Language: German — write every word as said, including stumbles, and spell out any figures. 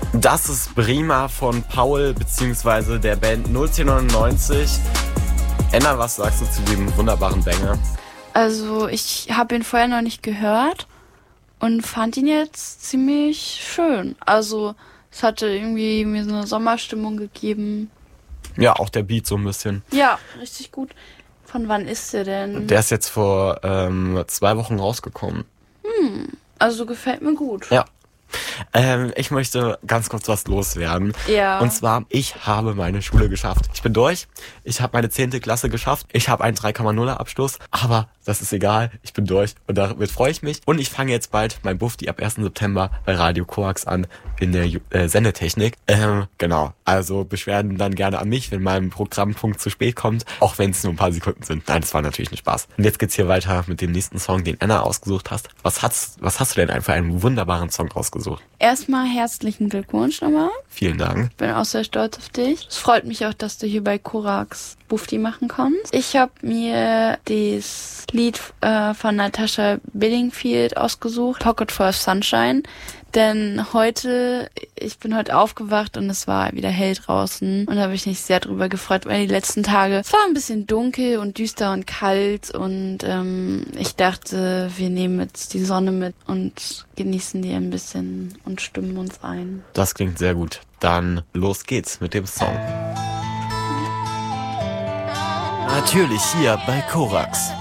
Das ist Prima von Paul bzw. der Band null zehn neunundneunzig. Enna, was sagst du zu dem wunderbaren Banger? Also ich habe ihn vorher noch nicht gehört und fand ihn jetzt ziemlich schön. Also es hatte irgendwie mir so eine Sommerstimmung gegeben. Ja, auch der Beat so ein bisschen. Ja, richtig gut. Von wann ist der denn? Der ist jetzt vor ähm, zwei Wochen rausgekommen. Hm, also gefällt mir gut. Ja. Ähm, ich möchte ganz kurz was loswerden. Ja. Und zwar, ich habe meine Schule geschafft. Ich bin durch. Ich habe meine zehnte Klasse geschafft. Ich habe einen drei Komma null Abschluss. Aber das ist egal. Ich bin durch. Und damit freue ich mich. Und ich fange jetzt bald mein Bufti ab ersten September bei Radio Korax an in der äh, Sendetechnik. Ähm, genau. Also Beschwerden dann gerne an mich, wenn mein Programmpunkt zu spät kommt. Auch wenn es nur ein paar Sekunden sind. Nein, das war natürlich ein Spaß. Und jetzt geht's hier weiter mit dem nächsten Song, den Enna ausgesucht hast. Was hast, was hast du denn einfach einen wunderbaren Song ausgesucht? Erstmal herzlichen Glückwunsch nochmal. Vielen Dank. Ich bin auch sehr stolz auf dich. Es freut mich auch, dass du hier bei Korax Bufti machen kannst. Ich habe mir das Lied äh, von Natasha Bedingfield ausgesucht, Pocket Full of Sunshine. Denn heute, ich bin heute aufgewacht und es war wieder hell draußen und da habe ich mich sehr drüber gefreut, weil die letzten Tage, es war ein bisschen dunkel und düster und kalt und ähm, ich dachte, wir nehmen jetzt die Sonne mit und genießen die ein bisschen und stimmen uns ein. Das klingt sehr gut. Dann los geht's mit dem Song. Natürlich hier bei Korax.